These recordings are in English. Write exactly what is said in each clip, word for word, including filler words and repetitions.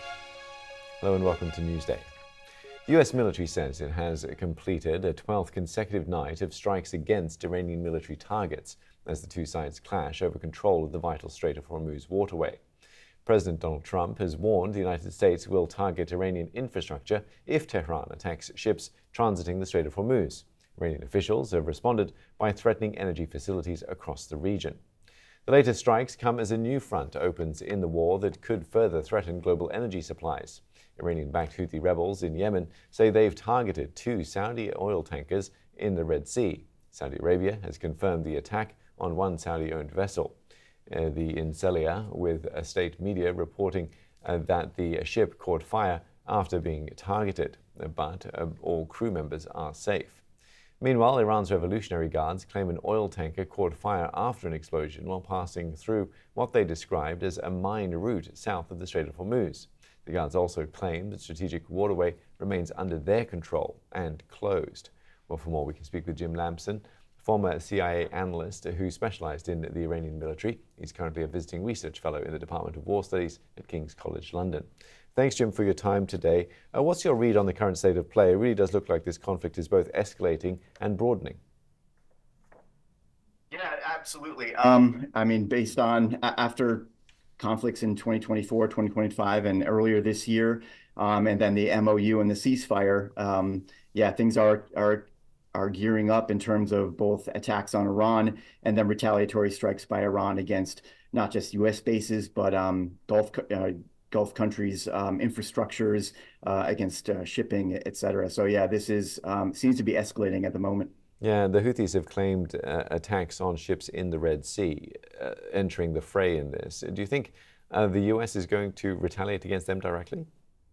Hello and welcome to Newsday. The U S military says it has completed a twelfth consecutive night of strikes against Iranian military targets as the two sides clash over control of the vital Strait of Hormuz waterway. President Donald Trump has warned the United States will target Iranian infrastructure if Tehran attacks ships transiting the Strait of Hormuz. Iranian officials have responded by threatening energy facilities across the region. The latest strikes come as a new front opens in the war that could further threaten global energy supplies. Iranian-backed Houthi rebels in Yemen say they've targeted two Saudi oil tankers in the Red Sea. Saudi Arabia has confirmed the attack on one Saudi-owned vessel. Uh, the Inselia, with a state media reporting uh, that the ship caught fire after being targeted, but uh, all crew members are safe. Meanwhile, Iran's Revolutionary Guards claim an oil tanker caught fire after an explosion while passing through what they described as a mine route south of the Strait of Hormuz. The Guards also claim the strategic waterway remains under their control and closed. Well, for more, we can speak with Jim Lamson, former C I A analyst who specialized in the Iranian military. He's currently a visiting research fellow in the Department of War Studies at King's College London. Thanks, Jim, for your time today. Uh, what's your read on the current state of play? It really does look like this conflict is both escalating and broadening. Yeah, absolutely. Um, I mean, based on after conflicts in twenty twenty-four, twenty twenty-five, and earlier this year, um, and then the M O U and the ceasefire, um, yeah, things are are are gearing up in terms of both attacks on Iran and then retaliatory strikes by Iran against not just U S bases, but um, Gulf uh, Gulf countries' um, infrastructures, uh, against uh, shipping, et cetera. So yeah, this is um, seems to be escalating at the moment. Yeah, the Houthis have claimed uh, attacks on ships in the Red Sea, uh, entering the fray in this. Do you think uh, the U S is going to retaliate against them directly?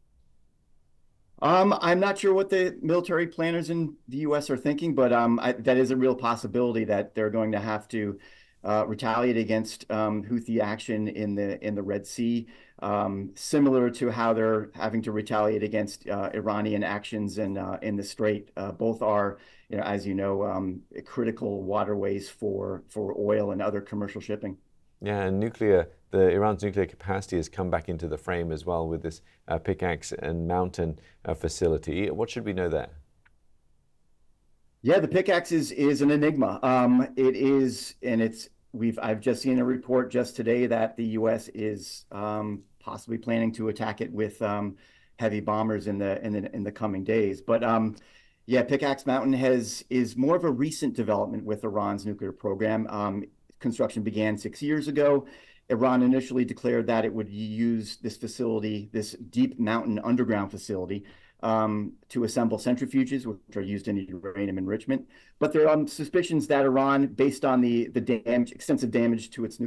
Um, I'm not sure what the military planners in the U S are thinking, but um, I, that is a real possibility that they're going to have to uh, retaliate against um, Houthi action in the in the Red Sea, um, similar to how they're having to retaliate against uh, Iranian actions in uh, in the Strait. Uh, both are, you know, as you know, um, critical waterways for for oil and other commercial shipping. Yeah, and nuclear, the Iran's nuclear capacity has come back into the frame as well with this uh, Pickaxe and Mountain uh, facility. What should we know there? Yeah, the Pickaxe is is an enigma. Um, it is, and it's we've I've just seen a report just today that the U S is um, possibly planning to attack it with um, heavy bombers in the in the in the coming days. But um, yeah, Pickaxe Mountain has is more of a recent development with Iran's nuclear program. Um, construction began six years ago. Iran initially declared that it would use this facility, this deep mountain underground facility, um, to assemble centrifuges, which are used in uranium enrichment. But there are um, suspicions that Iran, based on the, the damage, extensive damage to its nuclear